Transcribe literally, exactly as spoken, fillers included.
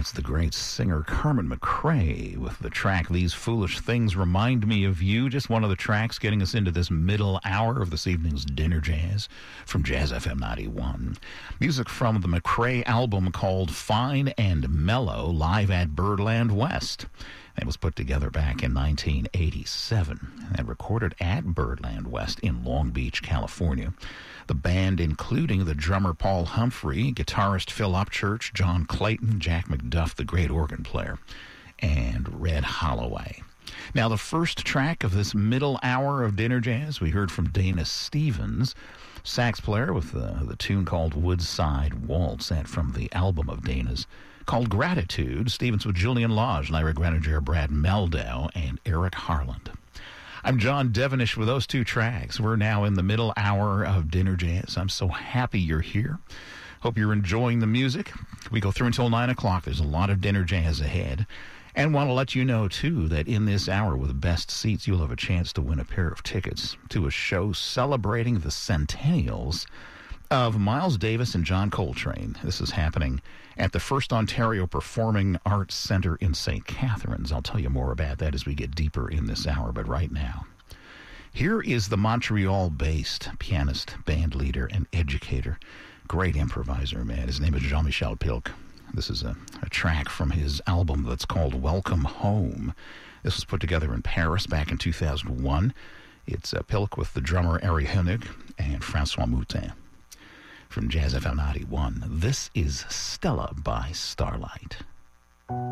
That's the great singer Carmen McRae with the track These Foolish Things Remind Me of You. Just one of the tracks getting us into this middle hour of this evening's Dinner Jazz from Jazz F M ninety-one. Music from the McRae album called Fine and Mellow, live at Birdland West. It was put together back in nineteen eighty-seven and recorded at Birdland West in Long Beach, California. The band, including the drummer Paul Humphrey, guitarist Phil Upchurch, John Clayton, Jack McDuff, the great organ player, and Red Holloway. Now, the first track of this middle hour of Dinner Jazz, we heard from Dana Stevens, sax player with the, the tune called Woodside Waltz, and from the album of Dana's called Gratitude, Stevens with Julian Lodge, Larry Greninger, Brad Meldow, and Eric Harland. I'm John Devenish with those two tracks. We're now in the middle hour of Dinner Jazz. I'm so happy you're here. Hope you're enjoying the music. We go through until nine o'clock. There's a lot of Dinner Jazz ahead. And want to let you know, too, that in this hour with best seats, you'll have a chance to win a pair of tickets to a show celebrating the centennials of Miles Davis and John Coltrane. This is happening at the First Ontario Performing Arts Centre in Saint Catharines. I'll tell you more about that as we get deeper in this hour, but right now, here is the Montreal-based pianist, band leader, and educator, great improviser, man. His name is Jean-Michel Pilk. This is a, a track from his album that's called Welcome Home. This was put together in Paris back in two thousand one. It's uh, Pilk with the drummer Ari Hoenig and Francois Moutin. From Jazz F M ninety-one, this is Stella by Starlight.